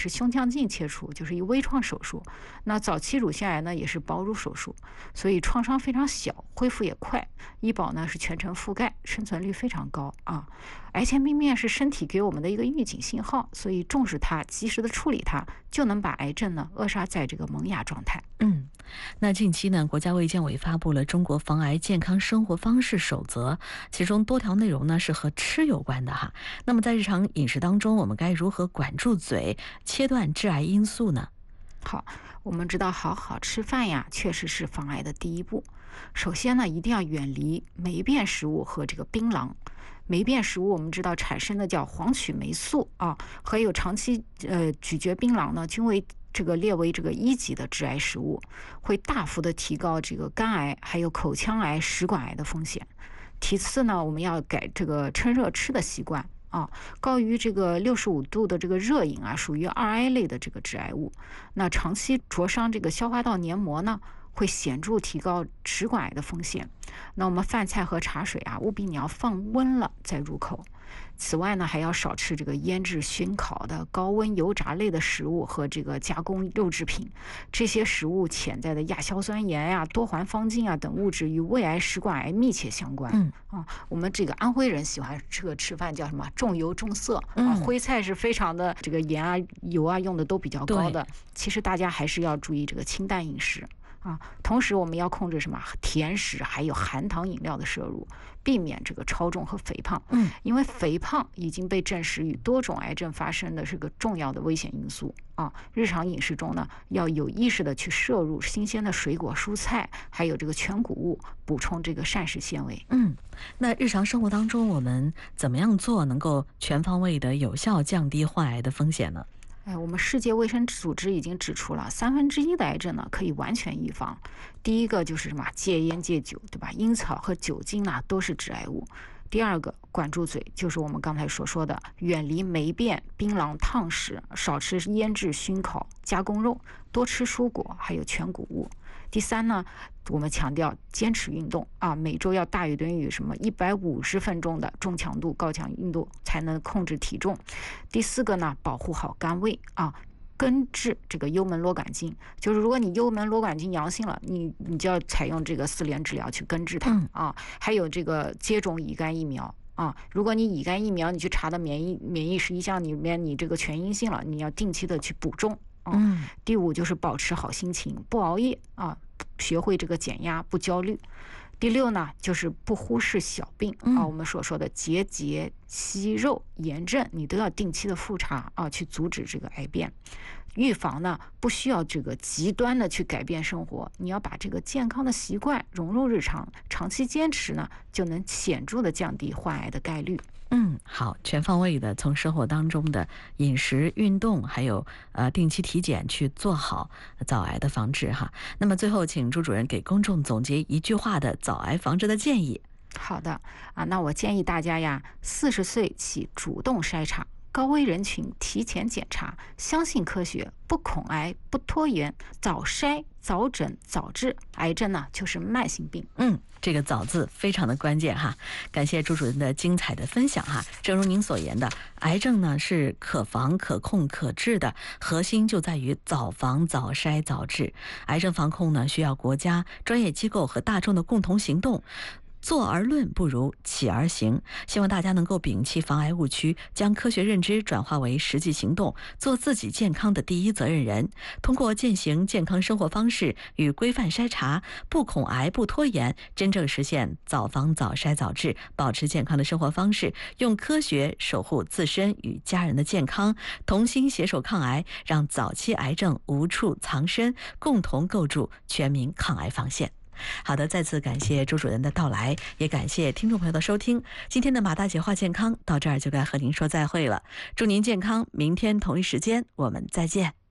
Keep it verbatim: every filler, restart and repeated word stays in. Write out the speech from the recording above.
是胸腔镜切除，就是一微创手术。那早期乳腺癌呢也是保乳手术，所以创伤非常小，恢复也快，医保呢是全程覆盖，生存率非常高啊。癌前病变是身体给我们的一个预警信号，所以重视它，及时的处理它，就能把癌症呢扼杀在这个萌芽状态。 嗯，那近期呢，国家卫健委发布了《中国防癌健康生活方式守则》，其中多条内容呢是和吃有关的哈。那么在日常饮食当中，我们该如何管住嘴，切断致癌因素呢？ 好，我们知道好好吃饭呀，确实是防癌的第一步。首先呢，一定要远离霉变食物和这个槟榔。霉变食物我们知道产生的叫黄曲霉素啊，还有长期呃咀嚼槟榔呢，均为这个列为这个一级的致癌食物，会大幅的提高这个肝癌还有口腔癌、食管癌的风险。其次呢，我们要改这个趁热吃的习惯。啊，高于这个六十五度的这个热饮啊，属于二 I 类的这个致癌物。那长期灼伤这个消化道黏膜呢，会显著提高食管癌的风险。那我们饭菜和茶水啊，务必你要放温了再入口。此外呢，还要少吃这个腌制、熏烤的高温油炸类的食物和这个加工肉制品。这些食物潜在的亚硝酸盐呀、多环芳烃啊等物质与胃癌、食管癌密切相关。 嗯啊，我们这个安徽人喜欢这个吃饭叫什么？重油重色啊， 嗯徽菜是非常的这个盐啊、油啊用的都比较高的。其实大家还是要注意这个清淡饮食。啊，同时我们要控制什么甜食还有含糖饮料的摄入，避免这个超重和肥胖。 嗯， 因为肥胖已经被证实与多种癌症发生的是个重要的危险因素啊。日常饮食中呢，要有意识的去摄入新鲜的水果、蔬菜，还有这个全谷物，补充这个膳食纤维。 嗯，那日常生活当中，我们怎么样做能够全方位的有效降低患癌的风险呢？ 哎，我们世界卫生组织已经指出了，三分之一的癌症呢可以完全预防。第一个就是什么？戒烟戒酒，对吧？烟草和酒精呢都是致癌物。第二个，管住嘴，就是我们刚才所说的，远离霉变、槟榔、烫食，少吃腌制、熏烤、加工肉，多吃蔬果，还有全谷物。第三呢，我们强调坚持运动啊，每周要大于等于什么一百五十分钟的中强度、高强运动，才能控制体重。第四个呢，保护好肝胃啊。根治这个幽门螺杆菌，就是如果你幽门螺杆菌阳性了，你你就要采用这个四联治疗去根治它、 嗯、 啊。还有这个接种乙肝疫苗啊，如果你乙肝疫苗你去查的免疫免疫十一项里面你这个全阴性了，你要定期的去补种啊。 嗯， 第五就是保持好心情，不熬夜啊，学会这个减压，不焦虑。第六呢，就是不忽视小病啊，我们所说的结节、息肉、炎症，你都要定期的复查啊，去阻止这个癌变。预防呢，不需要这个极端的去改变生活，你要把这个健康的习惯融入日常，长期坚持呢，就能显著的降低患癌的概率。 嗯，好，全方位的从生活当中的饮食、运动，还有呃定期体检去做好早癌的防治哈。那么最后，请朱主任给公众总结一句话的早癌防治的建议。 好的啊，那我建议大家呀，四十岁起主动筛查。高危人群提前检查，相信科学，不恐癌，不拖延，早筛、早诊、早治，癌症呢就是慢性病。 嗯，这个早字非常的关键哈。感谢朱主任的精彩的分享哈。正如您所言的，癌症呢是可防、可控、可治的，核心就在于早防、早筛、早治。癌症防控呢需要国家、专业机构和大众的共同行动。坐而论不如起而行，希望大家能够摒弃防癌误区，将科学认知转化为实际行动，做自己健康的第一责任人。通过践行健康生活方式与规范筛查，不恐癌不拖延，真正实现早防早筛早治，保持健康的生活方式，用科学守护自身与家人的健康，同心携手抗癌，让早期癌症无处藏身，共同构筑全民抗癌防线。好的，再次感谢朱主任的到来，也感谢听众朋友的收听。今天的马大姐话健康到这儿就该和您说再会了，祝您健康，明天同一时间我们再见。